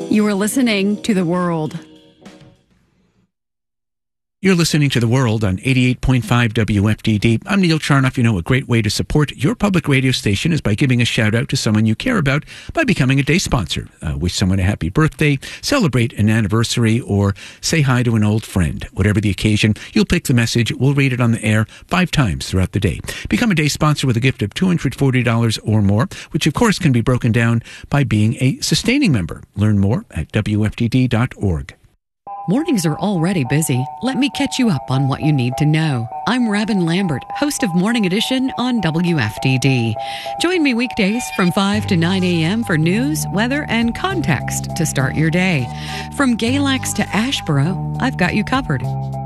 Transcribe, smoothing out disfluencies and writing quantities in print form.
You are listening to The World. You're listening to The World on 88.5 WFDD. I'm Neil Charnoff. You know, a great way to support your public radio station is by giving a shout out to someone you care about by becoming a day sponsor. Wish someone a happy birthday, celebrate an anniversary, or say hi to an old friend. Whatever the occasion, you'll pick the message. We'll read it on the air 5 times throughout the day. Become a day sponsor with a gift of $240 or more, which of course can be broken down by being a sustaining member. Learn more at WFDD.org. Mornings are already busy. Let me catch you up on what you need to know. I'm Robin Lambert, host of Morning Edition on WFDD. Join me weekdays from 5 to 9 a.m. for news, weather, and context to start your day. From Galax to Ashboro, I've got you covered.